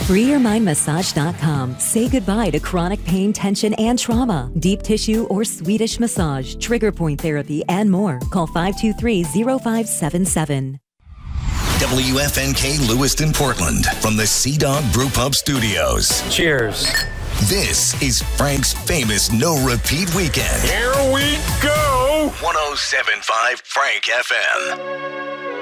FreeYourMindMassage.com. Say goodbye to chronic pain, tension, and trauma. Deep tissue or Swedish massage, trigger point therapy, and more. Call 523-0577. WFNK Lewiston, Portland, from the Sea Dog Brew Pub Studios. Cheers. This is Frank's famous No Repeat Weekend. Here we go. 107.5 Frank FM.